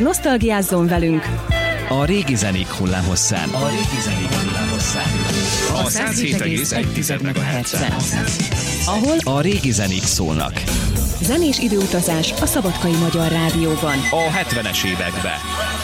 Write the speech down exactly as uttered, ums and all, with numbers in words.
Nosztalgiázzon velünk! A régi zenék hullámhosszán. A régi zenék hullámhosszán. A száz hét egész egy megahertzen. Ahol a régi zenék szólnak. Zenés időutazás a Szabadkai Magyar Rádióban. A hetvenes évekbe.